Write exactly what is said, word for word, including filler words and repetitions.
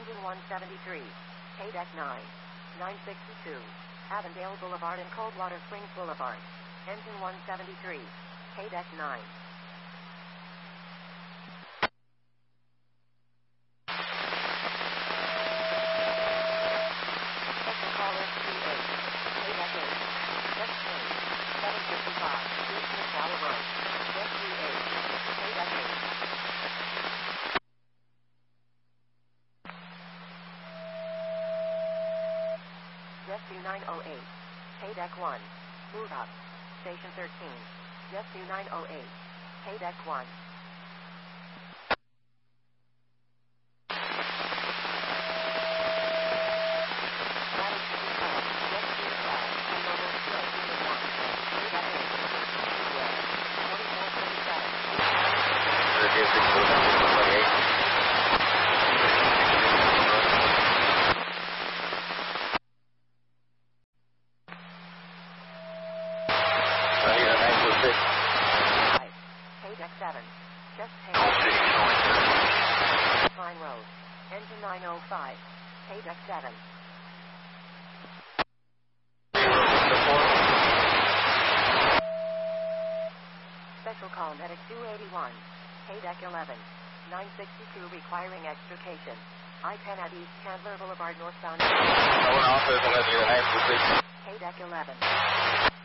Engine one seventy-three. K-Deck nine. nine sixty-two. Avondale Boulevard and Coldwater Springs Boulevard. Engine one seventy-three. K-Deck nine. Special call S two eight. K-Deck eight. Just change. seven fifty-five. East Tower Road. Just two eight. K-Deck eight. Rescue nine oh eight. K-Deck one. Move up. Station thirteen. Rescue nine oh eight. K-Deck one. K-Deck seven. Just take Line Road. Engine nine oh five. K-Deck seven. Special call medic two eighty-one. K-Deck eleven. nine sixty-two requiring extrication. I ten at East Chandler Boulevard northbound. K-Deck eleven.